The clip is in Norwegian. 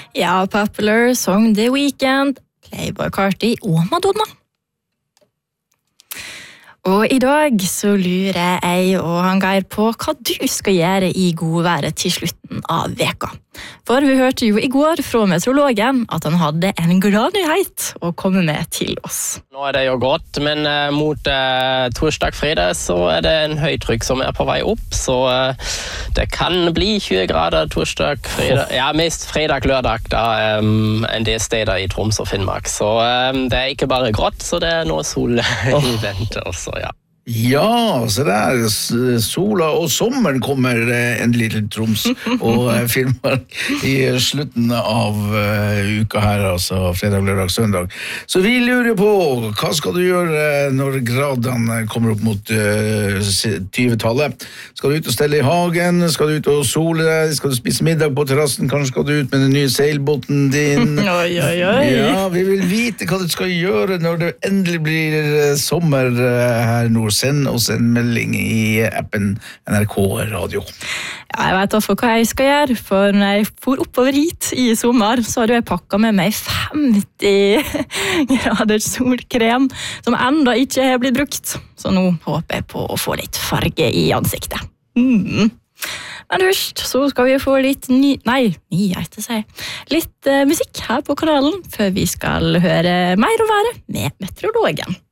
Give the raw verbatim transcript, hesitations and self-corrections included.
Ja, Popular, Song The Weeknd, Playboy Carti og Madonna. Og i dag så lurer jeg og han Geir på hva du skal gjøre i godværet til slutten av veka. For vi hørte jo i går fra meteorologen at han hadde en glad nyhet å komme med til oss. Nå er det jo godt, men uh, mot uh, torsdag-fredag så er det en høytrykk som er på vei opp, så uh, det kan bli tjue grader torsdag-fredag. Ja, mest fredag-lørdag da, um, en del steder i Troms og Finnmark. Så um, det er ikke bare grått, så det er noe sol oh. i vente også, ja. Ja, så der sola og sommeren kommer endelig til Troms og Finnmark i slutten av uh, uka her, altså fredag, lørdag, søndag. Så vi lurer på, hva skal du gjøre når gradene kommer opp mot uh, tyve-tallet? Skal du ut og stelle i hagen? Skal du ut og sole deg? Skal du spise middag på terrassen? Kanskje skal du ut med den nye seilbåten din? Oi, oi, oi. Ja, vi vil vite hva du skal gjøre når det endelig blir sommer uh, her nord. Send oss en melding i appen N R K Radio. Ja, jeg vet også hva jeg skal gjøre, for når jeg for oppover hit i sommer, så hadde jeg pakket med meg femti grader solkrem, som enda ikke har blitt brukt. Så nå håper jeg på å få litt farge i ansiktet. Mm. Men først så skal vi få litt ny... Nei, nyheter, sier jeg. Litt uh, musikk her på kanalen, før vi skal høre mer om været med meteorologen.